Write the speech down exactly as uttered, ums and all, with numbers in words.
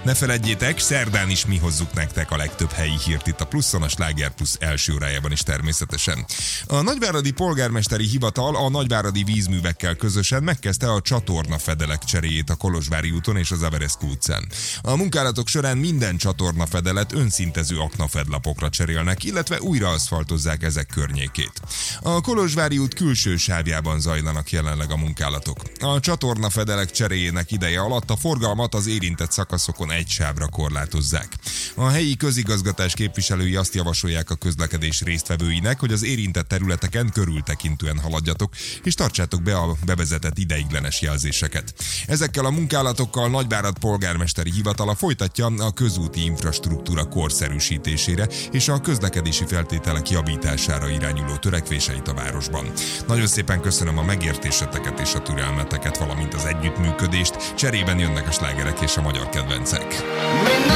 Ne feledjétek, szerdán is mi hozzuk nektek a legtöbb helyi hírt itt a Pluszon, a Sláger Plusz első órájában is természetesen. A Nagyváradi Polgármesteri Hivatal a nagyváradi vízművekkel közösen megkezdte a csatornafedelek cseréjét a Kolozsvári úton és az Evereszkó utcán. A munkálatok során minden csatornafedelet önszintező aknafedlapokra cserélnek, illetve újra aszfaltozzák ezek környékét. A Kolozsvári út külső sávjában zajlanak jelenleg a munkálatok. A csatornafedelek cseréjének ideje alatt a forgalmat az érintett szakaszokon egy sávra korlátozzák. A helyi közigazgatás képviselői azt javasolják a közlekedés résztvevőinek, hogy az érintett területeken körültekintően haladjatok, és tartsátok be a bevezetett ideiglenes jelzéseket. Ezekkel a munkálatokkal Nagyvárad Polgármesteri Hivatala folytatja a közúti infrastruktúra korszerűsítésére és a közlekedési feltételek javítására irányuló törekvéseit a városban. Nagyon szépen köszönöm a megértéseteket és a türelmeteket, valamint az együttműködést. Cserében jönnek a slágerek és a magyar kedvencek.